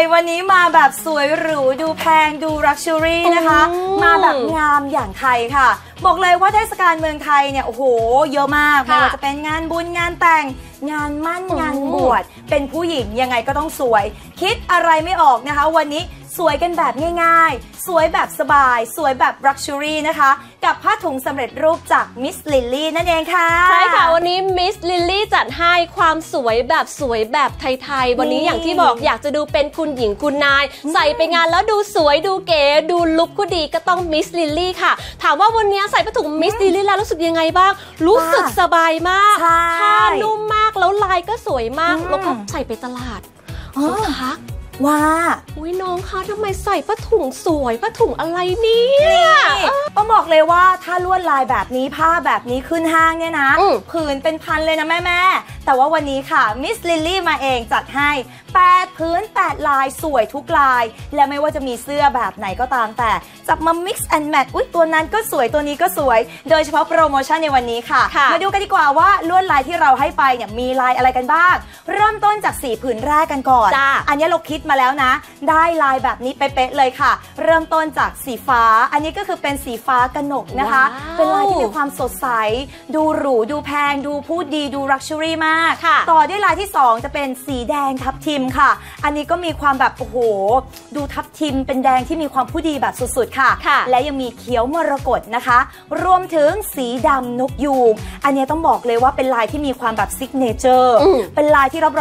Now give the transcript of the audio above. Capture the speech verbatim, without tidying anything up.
วันนี้มาแบบสวยหรูดูแพงดูลักชัวรี่นะคะมาแบบงามอย่างไทยค่ะบอกเลยว่าเทศกาลเมืองไทยเนี่ยโอ้โหเยอะมากไม่ว่าจะเป็นงานบุญงานแต่งงานมั่นงานบวชเป็นผู้หญิงยังไงก็ต้องสวยคิดอะไรไม่ออกนะคะวันนี้สวยกันแบบง่ายๆสวยแบบสบายสวยแบบลักชัวรี่นะคะกับผ้าถุงสำเร็จรูปจากมิสลิลลี่นั่นเองค่ะใช่ค่ะวันนี้มิสลิลลี่จัดให้ความสวยแบบสวยแบบไทยๆวันนี้อย่างที่บอกอยากจะดูเป็นคุณหญิงคุณนายใส่ไปงานแล้วดูสวยดูเก๋ดูลุคก็ดีก็ต้องมิสลิลลี่ค่ะถามว่าวันนี้ใส่ผ้าถุงมิสลิลลี่แล้วรู้สึกยังไงบ้างรู้สึกสบายมากผ้านุ่มมากแล้วลายก็สวยมากแล้วก็ใส่ไปตลาดเขาทักว่าอุ้ยน้องคะทำไมใส่ผ้าถุงสวยผ้าถุงอะไรเนี่ยต้องบอกเลยว่าถ้าลวดลายแบบนี้ผ้าแบบนี้ขึ้นห้างเนี่ยนะผืนเป็นพันเลยนะแม่แม่แต่ว่าวันนี้ค่ะมิสลิลลี่มาเองจัดให้แปดพื้นแปดลายสวยทุกลายและไม่ว่าจะมีเสื้อแบบไหนก็ตามแต่จับมา mix and match อุ๊ยตัวนั้นก็สวยตัวนี้ก็สวยโดยเฉพาะโปรโมชั่นในวันนี้ค่ะมาดูกันดีกว่าว่าลวดลายที่เราให้ไปเนี่ยมีลายอะไรกันบ้างเริ่มต้นจากสีผืนแรกกันก่อนอันนี้เราคิดมาแล้วนะได้ลายแบบนี้เป๊ะๆเลยค่ะเริ่มต้นจากสีฟ้าอันนี้ก็คือเป็นสีฟ้ากนกนะคะเป็นลายที่มีความสดใสดูหรูดูแพงดูพูดดีดูลักชัวรี่มากต่อด้วยลายที่สองจะเป็นสีแดงทับทิมค่ะอันนี้ก็มีความแบบโอ้โหดูทับทิมเป็นแดงที่มีความผู้ดีแบบสุดๆค่ะและยังมีเขียวมรกตนะคะรวมถึงสีดำนกยูงอันนี้ต้องบอกเลยว่าเป็นลายที่มีความแบบซิกเนเจอร์เป็นลายที่รับ